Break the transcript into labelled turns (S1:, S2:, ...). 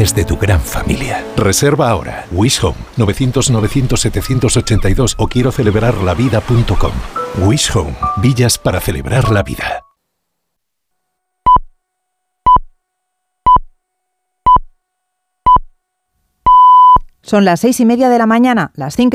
S1: haces de tu gran familia. Reserva ahora. Wish Home, 900-900-782 o quiero celebrarlavida.com. Wish Home, villas para celebrar la vida.
S2: Son las 6:30 de la mañana, las 5:00.